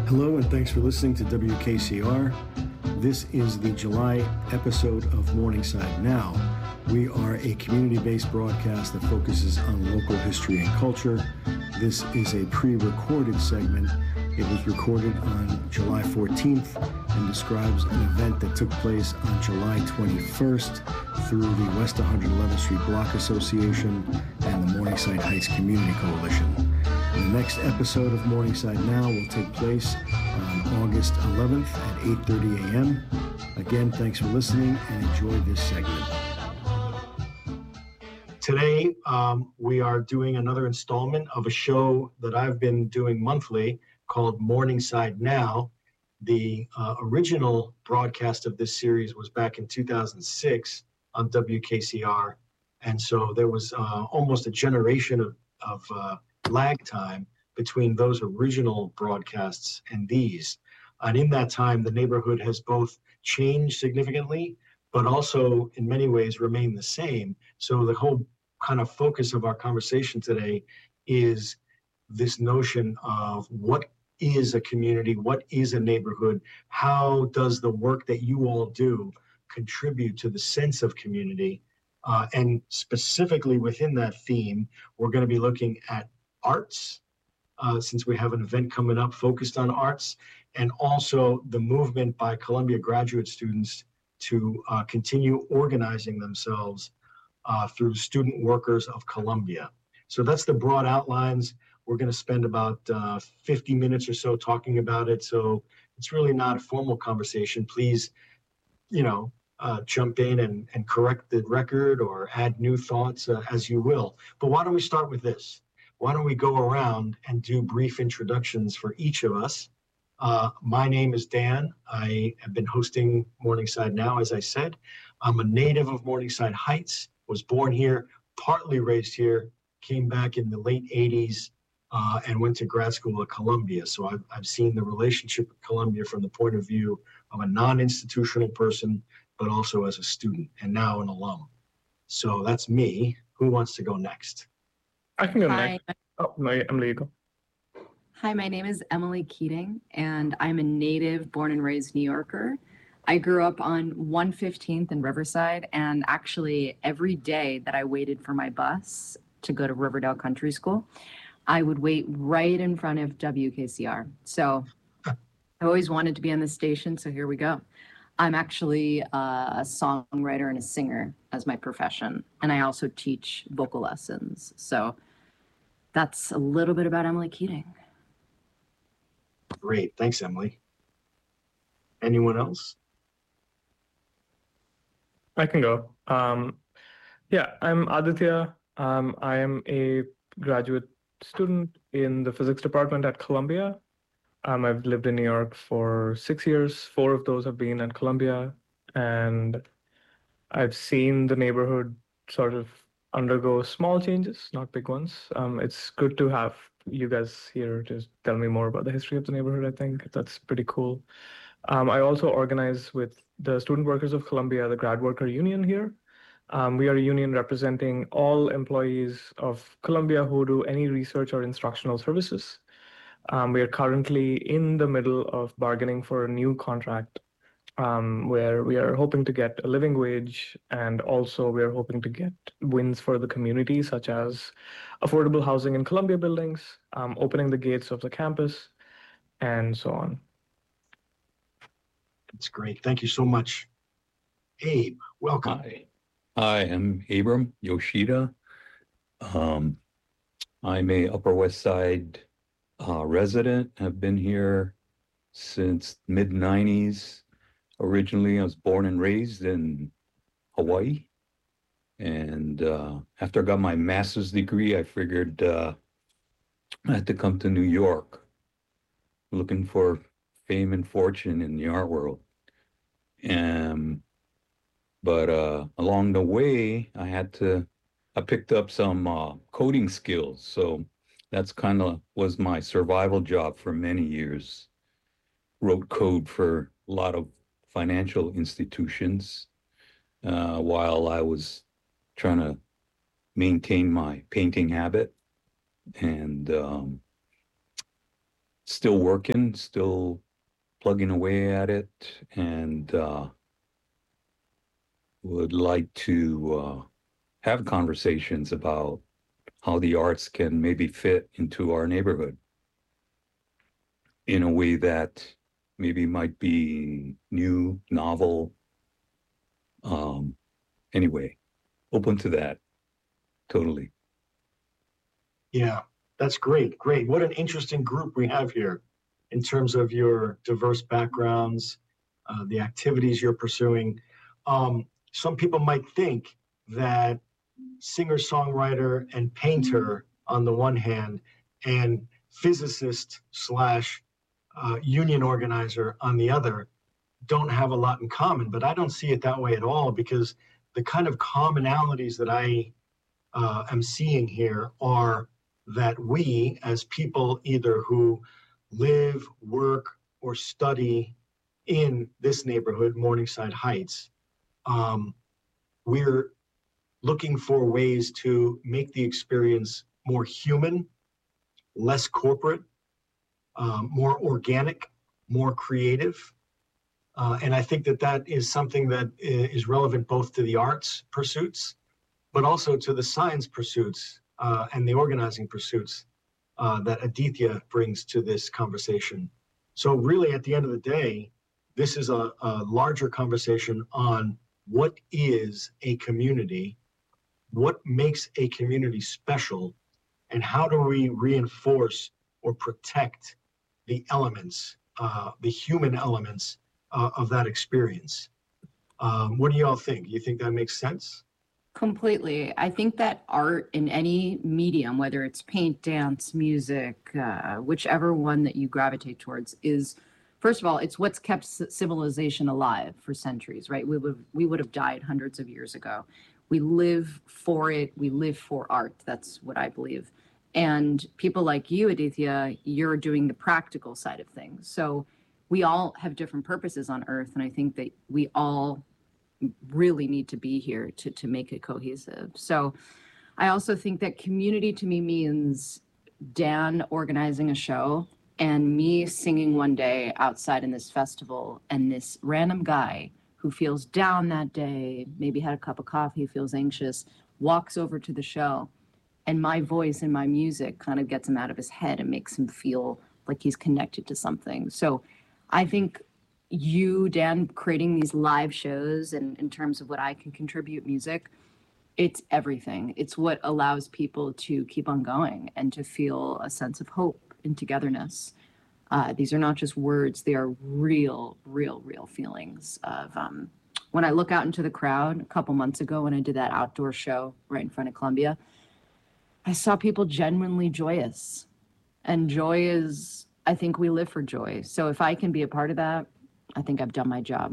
Hello, and thanks for listening to WKCR. This is the July episode of Morningside Now. We are a community-based broadcast that focuses on local history and culture. This is a pre-recorded segment. It was recorded on July 14th and describes an event that took place on July 21st through the West 111th Street Block Association and the Morningside Heights Community Coalition. The next episode of Morningside Now will take place on August 11th at 8:30 a.m. Again, thanks for listening and enjoy this segment. Today, we are doing another installment of a show that I've been doing monthly called Morningside Now. The original broadcast of this series was back in 2006 on WKCR. And so there was almost a generation of lag time between those original broadcasts and these. And in that time, the neighborhood has both changed significantly, but also in many ways remained the same. So the whole kind of focus of our conversation today is this notion of what is a community, what is a neighborhood, how does the work that you all do contribute to the sense of community? And specifically within that theme, we're going to be looking at arts, since we have an event coming up focused on arts, and also the movement by Columbia graduate students to continue organizing themselves through Student Workers of Columbia. So that's the broad outlines. We're going to spend about 50 minutes or so talking about it. So it's really not a formal conversation. Please, jump in and correct the record or add new thoughts as you will. But why don't we start with this? Why don't we go around and do brief introductions for each of us? My name is Dan. I have been hosting Morningside Now, as I said. I'm a native of Morningside Heights, was born here, partly raised here, came back in the late 80s and went to grad school at Columbia. So I've seen the relationship with Columbia from the point of view of a non-institutional person, but also as a student and now an alum. So that's me. Who wants to go next? I can go Hi. next. Oh, no, Emily, you go. Hi, my name is Emily Keating, and I'm a native, born and raised New Yorker. I grew up on 115th in Riverside, and actually every day that I waited for my bus to go to Riverdale Country School, I would wait right in front of WKCR. So I always wanted to be on the station, so here we go. I'm actually a songwriter and a singer as my profession, and I also teach vocal lessons. So that's a little bit about Emily Keating. Great. Thanks, Emily. Anyone else? I can go. I'm Aditya. I am a graduate student in the physics department at Columbia. I've lived in New York for 6 years. 4 of those have been at Columbia, and I've seen the neighborhood sort of undergo small changes, not big ones. It's good to have you guys here to tell me more about the history of the neighborhood. I think that's pretty cool. I also organize with the Student Workers of Columbia, the Grad Worker Union here. We are a union representing all employees of Columbia who do any research or instructional services. We are currently in the middle of bargaining for a new contract where we are hoping to get a living wage, and also we are hoping to get wins for the community, such as affordable housing in Columbia buildings, opening the gates of the campus, and so on. That's great. Thank you so much. Abe, welcome. Hi, I'm Abram Yoshida. I'm a Upper West Side resident. I've been here since mid-90s. Originally, I was born and raised in Hawaii. And after I got my master's degree, I figured I had to come to New York, looking for fame and fortune in the art world. But along the way, I picked up some coding skills. So that's kind of was my survival job for many years. Wrote code for a lot of financial institutions while I was trying to maintain my painting habit. And still working, still plugging away at it, and would like to have conversations about how the arts can maybe fit into our neighborhood in a way that maybe might be new, novel. Anyway, open to that. Totally. Yeah, that's great. Great. What an interesting group we have here in terms of your diverse backgrounds, the activities you're pursuing. Some people might think that singer, songwriter, and painter on the one hand, and physicist slash union organizer on the other don't have a lot in common, but I don't see it that way at all, because the kind of commonalities that I am seeing here are that we, as people either who live, work, or study in this neighborhood, Morningside Heights, we're looking for ways to make the experience more human, less corporate, more organic, more creative. And I think that that is something that is relevant both to the arts pursuits, but also to the science pursuits and the organizing pursuits that Aditya brings to this conversation. So really, at the end of the day, this is a larger conversation on what is a community, what makes a community special, and how do we reinforce or protect the elements, the human elements of that experience. What do you all think? Do you think that makes sense? Completely. I think that art in any medium, whether it's paint, dance, music, whichever one that you gravitate towards, is, first of all, it's what's kept civilization alive for centuries, right? We would have died hundreds of years ago. We live for it. We live for art. That's what I believe. And people like you, Aditya, you're doing the practical side of things. So we all have different purposes on Earth, and I think that we all really need to be here to make it cohesive. So I also think that community to me means Dan organizing a show and me singing one day outside in this festival, and this random guy who feels down that day, maybe had a cup of coffee, feels anxious, walks over to the show, and my voice and my music kind of gets him out of his head and makes him feel like he's connected to something. So I think you, Dan, creating these live shows, and in terms of what I can contribute music, it's everything. It's what allows people to keep on going and to feel a sense of hope and togetherness. These are not just words, they are real feelings of, when I look out into the crowd a couple months ago when I did that outdoor show right in front of Columbia, I saw people genuinely joyous. And joy is, I think we live for joy. So if I can be a part of that, I think I've done my job.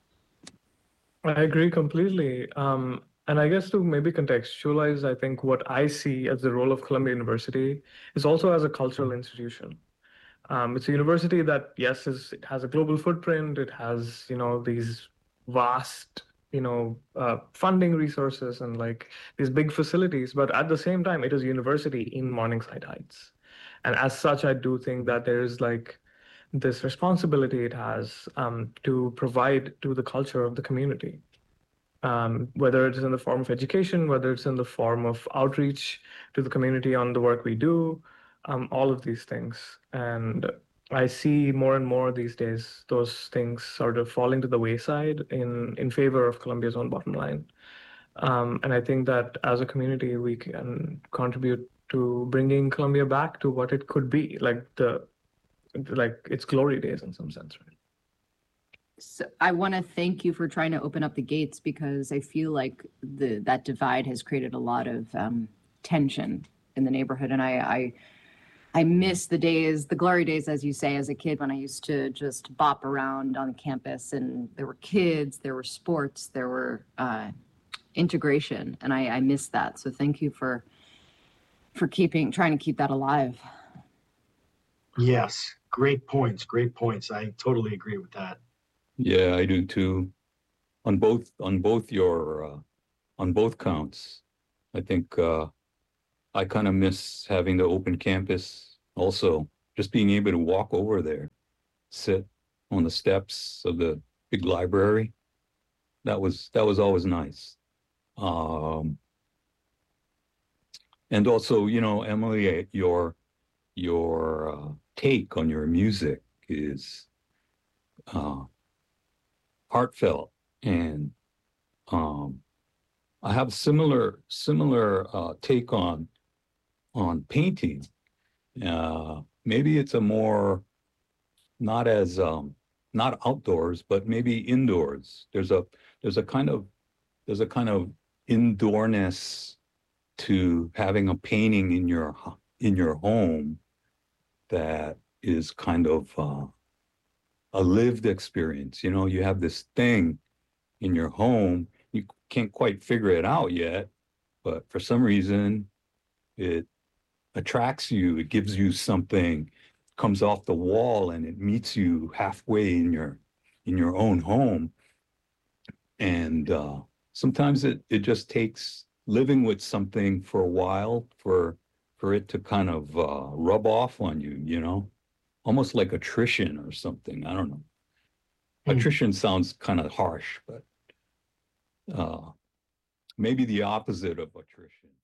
I agree completely. And I guess to maybe contextualize, I think what I see as the role of Columbia University is also as a cultural institution. It's a university that, yes, it has a global footprint. It has, these vast, funding resources and like these big facilities. But at the same time, it is a university in Morningside Heights. And as such, I do think that there is like this responsibility it has to provide to the culture of the community, whether it's in the form of education, whether it's in the form of outreach to the community on the work we do, all of these things. And I see more and more these days those things sort of falling to the wayside in favor of Columbia's own bottom line. And I think that as a community, we can contribute to bringing Columbia back to what it could be, like its glory days in some sense, right? So I want to thank you for trying to open up the gates, because I feel like that divide has created a lot of tension in the neighborhood. And I miss the glory days, as you say, as a kid, when I used to just bop around on campus and there were kids, there were sports, there were integration. And I miss that. So thank you for trying to keep that alive. Yes, great points. I totally agree with that. Yeah, I do too. On both counts. I think I kind of miss having the open campus also, just being able to walk over there, sit on the steps of the big library, that was always nice. And also, you know, Emily, your take on your music is heartfelt, and I have similar take on painting. Maybe it's a more not as not outdoors, but maybe indoors. There's a kind of indoorness to having a painting in your home that is kind of a lived experience. You know, you have this thing in your home, you can't quite figure it out yet, but for some reason it attracts you, it gives you something, comes off the wall, and it meets you halfway in your own home. And sometimes it just takes living with something for a while for it to kind of rub off on you, you know, almost like attrition or something. I don't know. Attrition sounds kind of harsh, but maybe the opposite of attrition.